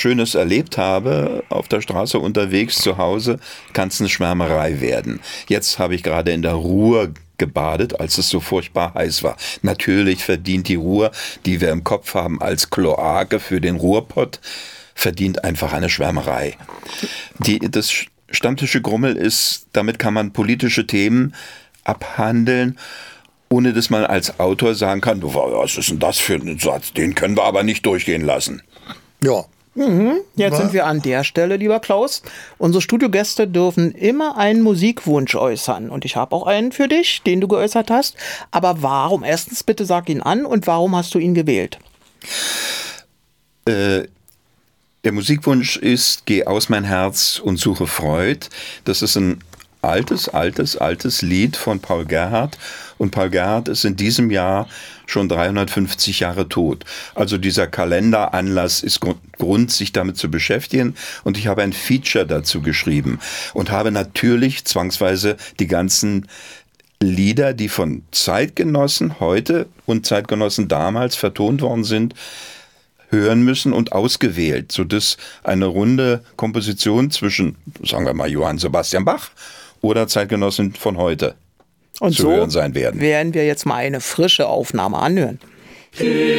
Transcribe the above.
Schönes erlebt habe, auf der Straße unterwegs, zu Hause, kann es eine Schwärmerei werden. Jetzt habe ich gerade in der Ruhr gebadet, als es so furchtbar heiß war. Natürlich verdient die Ruhr, die wir im Kopf haben als Kloake für den Ruhrpott, verdient einfach eine Schwärmerei. Das Stammtische Grummel ist, damit kann man politische Themen abhandeln, ohne dass man als Autor sagen kann, was ist denn das für ein Satz, den können wir aber nicht durchgehen lassen. Ja. Jetzt sind wir an der Stelle, lieber Klaus. Unsere Studiogäste dürfen immer einen Musikwunsch äußern. Und ich habe auch einen für dich, den du geäußert hast. Aber warum? Erstens, bitte sag ihn an. Und warum hast du ihn gewählt? Der Musikwunsch ist Geh aus mein Herz und suche Freud. Das ist ein altes Lied von Paul Gerhardt. Und Paul Gerhardt ist in diesem Jahr schon 350 Jahre tot. Also dieser Kalenderanlass ist Grund, sich damit zu beschäftigen. Und ich habe ein Feature dazu geschrieben und habe natürlich zwangsweise die ganzen Lieder, die von Zeitgenossen heute und Zeitgenossen damals vertont worden sind, hören müssen und ausgewählt, sodass eine runde Komposition zwischen, sagen wir mal, Johann Sebastian Bach oder Zeitgenossen von heute und zu hören sein werden. Werden wir jetzt mal eine frische Aufnahme anhören.